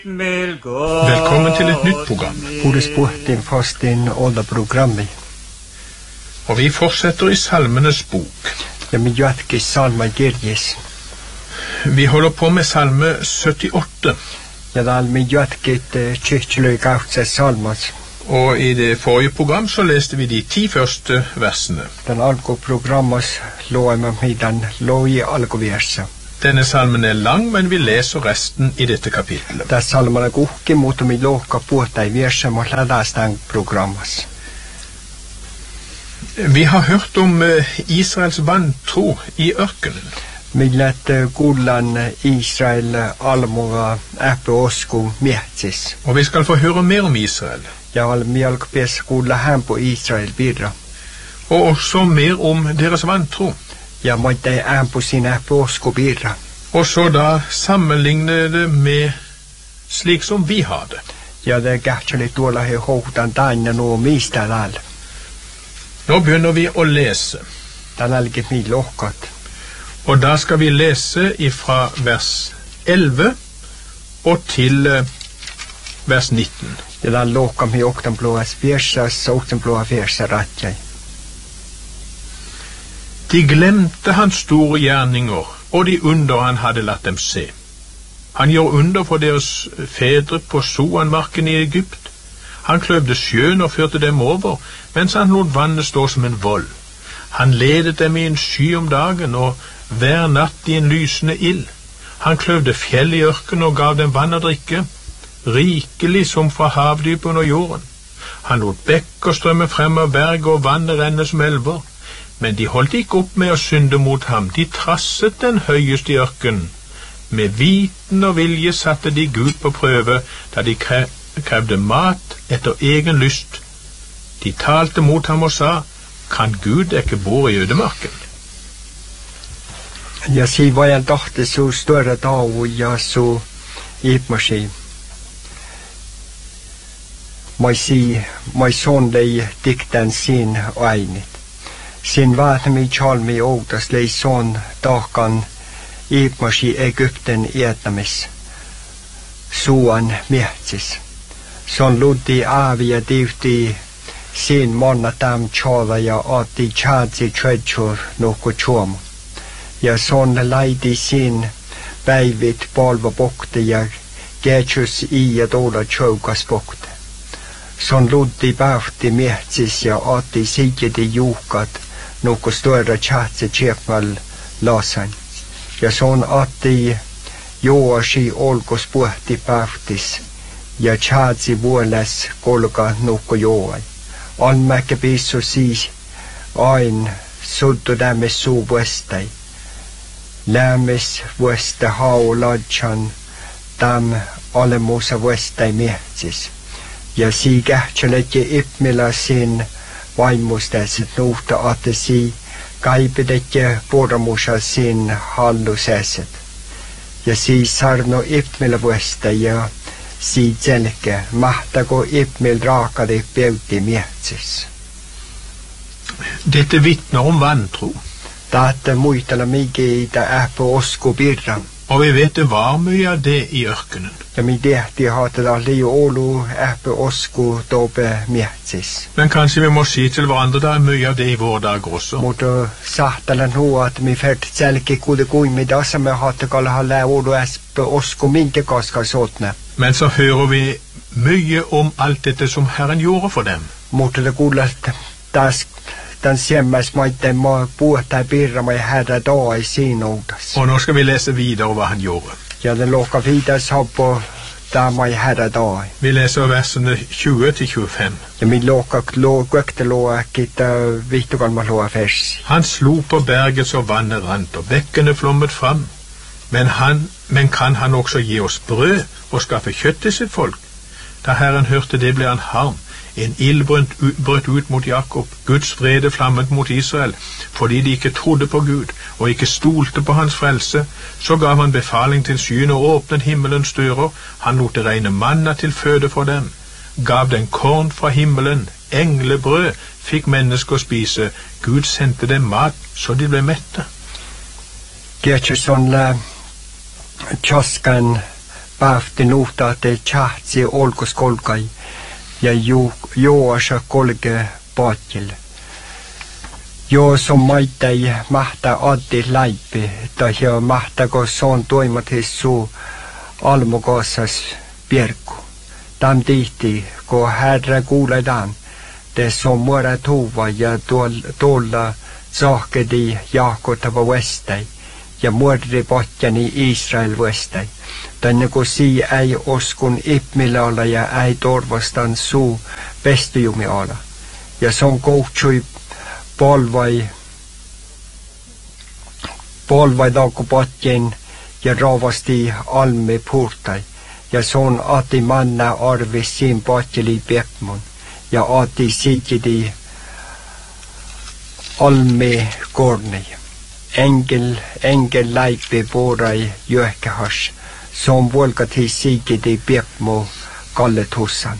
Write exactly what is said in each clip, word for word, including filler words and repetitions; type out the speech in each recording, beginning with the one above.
Velkommen til et nytt program. Podespuhtin fastin olla programmi. Og vi fortsetter i Salmenes bok. Ja me jatkis salma kirjes. Vi holder på med salme syttiåtte. Ja dal me jatkit kirkeløy kautse salmas. Og i det forrige program så leste vi de ti første versene. Den alko programmas loa med midan loi alko versa. Denne salmen er lang, men vi leser resten i dette kapitlet. Tässä salmana kuhki, mutta mi lohka puhta i versa, mutta lähdään programmas. Vi har hørt om Israels vantro i ørkenen. Millet kullan Israel almoa äppä osku mietsis. Og vi skal få høre mer om Israel. Ja val mi alko pes kulla hän på Israel birra. Og også mer om deres vantro. Ja moitte ämpu sinä påsko birra. Og så da sammenligne det med slik som vi har det. Ja det kähtseli tuolla he houtan taina nuo mistä lal. Nå begynner vi å lese. Den alge mi lohkat. Og da skal vi lese ifra vers elleve og til vers nitten. Ja den lohka mi oktan blåas versas, oktan blåa versa ratjai. De glemte hans store gjerninger, og de under han hadde latt dem se. Han gjorde under for deres fedre på Soanmarken i Egypt. Han kløvde sjøen og førte dem over, mens han lot vannet stå som en vold. Han ledet dem i en sky om dagen, og hver natt i en lysende ild. Han kløvde fjell i ørken og gav dem vann å drikke, rikelig som fra havdypet under jorden. Han lot bekker strømme frem av berg og vannet renne som elver. Men de holdt ikke opp med å synde mot ham. De trasset den høyeste i ørkenen. Med viten og vilje satte de Gud på prøve, da de krevde mat etter egen lyst. De talte mot ham og sa, kan Gud ikke bo i ødemarken? Ja si vajan tahte så større tau ja så ipmasi. Mai si, mai sondei dikten sin ainit. Sin vaatami chalmi outas lei son tahkan ipmasi Egypten ietamis. Suan mietsis. Son ludi aavi ja tivti sin monna tam chala ja ati chadsi tredjur nokku chuomu. Ja son laiti sin päivit palva pokte ja ketjus i ja tuolla tjoukas pokte. Son ludi pähti mietsis ja ati siikidi juukat nokku större tjatsi tjepmal lasan. Ja son ati joasi olkos puhti pähtis ja tjatsi vuoles kolka nokku joai. Almäke pissu siis ain suttu tämmes suu vuestai. Lämmes vuesta hau ladjan tam alemusa vuestai mietsis. Ja sii kähtsäletje ipmila sin vaimustes nuhta atesi kaipidetje pormusa sin halluseset. Ja siis sarno ipmila vuesta ja sii selke mahtago ipmil raakade peuti mietsis. Dette vittnar om vantro. Tahte muistella mikä äppä osku birra. Og vi vet det var mye av det i ørkenen. Ja mi tehti haatte da liu olu äppä osku tope mietsis. Men kanskje vi må si til hverandre det er mye av det i vår dag også. Mutta sahtala nuo, at mi färt selke kude kuimi dassa me haatte kalla halla olu äppä osku minkä kaskar sotne. Men så hører vi mye om alt dette som Herren gjorde for dem. Mutta det kuulet taas den semmäs maitten maa puhtaa birra mai herra daa i siinä outas. Og nå skal vi lese videre hva han gjorde. Ja den lohka vidas happo daa mai herra daa. Vi leser versene tjue til tjuefem. Ja min lohka loo kökte loo äkkit vihtukalma loo vers. Han slo på berget så vannet rant og bekkene flommet fram. Men, han, men kan han også gi oss brød og skaffe kjøtt til sitt folk? Da Herren hørte det ble han harm. En ild brøt ut mot Jakob, Guds vrede flammet mot Israel, fordi de ikke trodde på Gud og ikke stolte på hans frelse. Så gav han befaling til skyen og åpnet himmelens dører. Han lot det regne manna til føde for dem, gav den korn fra himmelen, englebrød fikk mennesker spise. Gud sendte dem mat så de ble mette. Gertjesson la tjaskan pähti nuhta te chahtsi olkos kolkai ja ju joasa kolge paatjil. Jos on maitai mahta addi läipi, tai jo mahta kos on toimat hissu almukossas pierku. Tam tihti, ko herra kuuledan, des on muora tuva ja tuolla sahkedi jahkotava vestai, ja muodri potjani Israel vestai. Tänne kun sii ei oskun ipmillä olla ja ei torvastan suu pestujumi olla. Ja se on kohtsui polvai, polvai taukku potjen ja ravasti almi puhtai. Ja se on ati manna arvis siin potjeli pekmun. Ja ati sikidi almi korni. Engel, engel läipi puorai jöhkähas. Se on vuolkati sikidi pekmu kalletussan.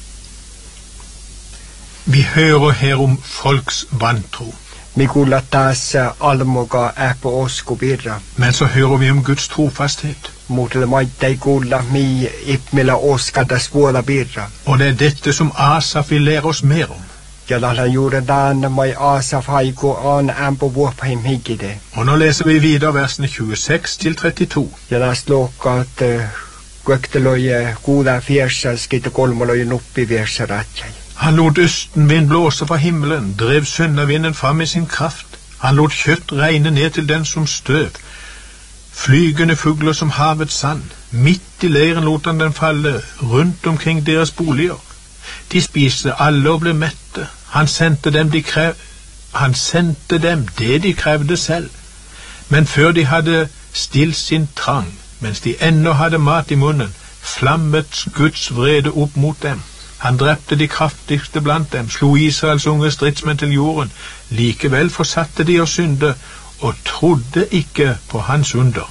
Vi hører her om folks vantro. Vi kuulla taas almoga äppo osku birra. Men så hører vi om Guds trofasthet. Muutelle maittai kuulla mi ipmillä oskadas vuola birra. Og det er dette som Asaf vil lære oss mer om. Ja lahla juuretaan mai Asaf haiku aan ämpo vuopahim hikide. Og nå leser vi videre versene tjueseks til trettito. Ja las luokkaat kuekteloje kuuda fiersas kite kolmoloje nuppi fiersa ratjai. Han lot østenvind blåse fra himmelen, drev søndavinden fram med sin kraft. Han lot kjøtt regne ned til den som støv, flygende fugler som havets sand. Midt i leiren lot han den falle, rundt omkring deres boliger. De spiste alle og ble mette. Han sendte dem, de krev... han sendte dem det de krevde selv. Men før de hadde stilt sin trang, mens de ennå hadde mat i munnen, flammet Guds vrede opp mot dem. Han drepte de kraftigste blant dem, slo Israels unge stridsmenn til jorden. Likevel forsatte de å synde, og trodde ikke på hans under.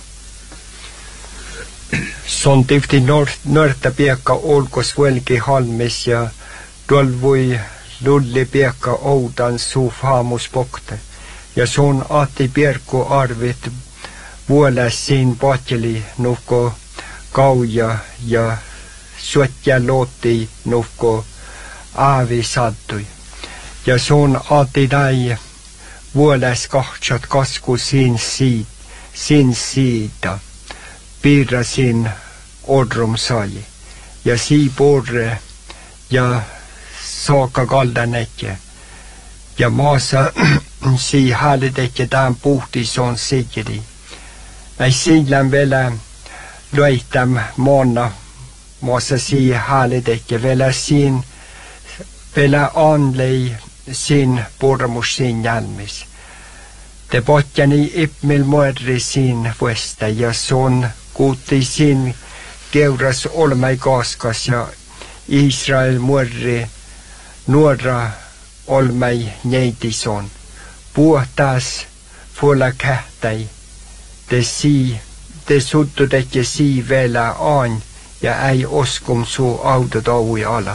Sånn tifti nörta piekka olkos velki halmis ja tolvui lulli piekka oudan suu faamus pokte. Ja son ati pierku arvit vuolas siin patjeli nuhko kauja ja suotja looti nuhko aavi sattui. Ja son ati tai vuolas kahtsat kasku siin siit, siin siita. Piirrasin odrum sai. Ja sii porre ja saaka kaldanetje. Ja maassa sii häälidetje tämän puhtis on sikidi. Ei siilän vielä löitäm maana maassa sii häälidetje vielä siin vielä anlei siin pormus siin jälmis. Te potjani ipmil muodri siin vuesta ja son kuutti siin keuras olmai kaskas ja Israel muodri nuora olmai neitison. Puhtaas fuola kähtäi. Te sii, te suttudetje sii vielä aan ja ei oskum suu autot aui ala.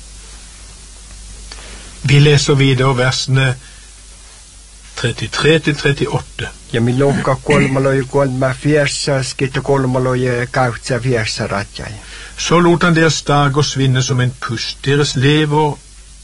Vi leser videre versene trettitre til trettiåtte. Ja mi lokka kolmaloje kolme fiersa, skitte kolmaloje kautsa fiersa ratjai. Så lot han deres dager svinne som en pust. Deres lever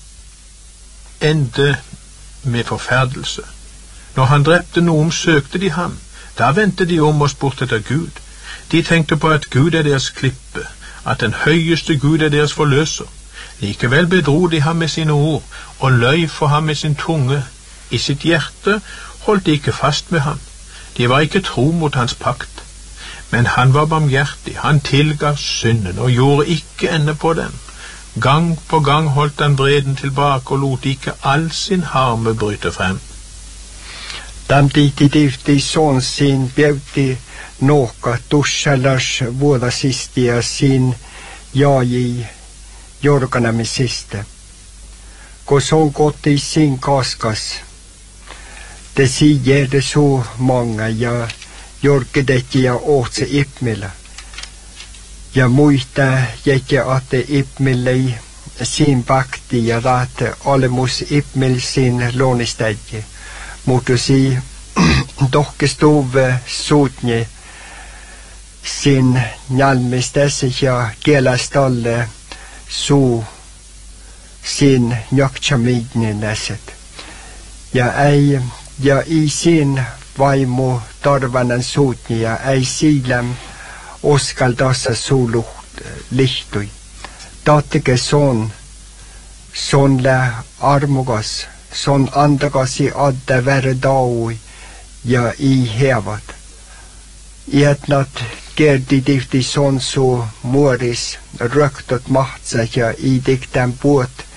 ende med forferdelse. Når han drepte noen, søkte de ham. Da vendte de om og spurte etter Gud. De tenkte på at Gud er deres klippe, at den høyeste Gud er deres forløser. Likevel bedro de ham med sine ord, og løy for ham med sin tunge. I sitt hjerte holdt de ikke fast ved ham. De var ikke tro mot hans pakt. Men han var barmhjertig, han tilgav synden og gjorde ikke ende på den. Gang på gang holdt han vreden tilbake og lot ikke all sin harme bryte frem. Tam tihti tifti son siin bjauti nohka tussalas vuodasisti ja siin jaaji jorganamisiste. Kun son koti siin kaskas, te siijede suu manga ja jorkidetti ja ohtse ipmillä. Ja muista jätke ate ipmillei siin pakti ja tahte olemus ipmill siin loonistäjki. Mutta si tohke stuve suutni sin njalmistessa ja kielastalle suu sin njoktsamidninäset. Ja ei, ja i sin vaimu torvanan suutni ja ei siilem uskaltassa suu lihtui. Taatike son, son lä armukas, son andagasi adde verdaui ja i hevat. I et nad kerdi tihti son su muoris röktot mahtsa ja i dikten puot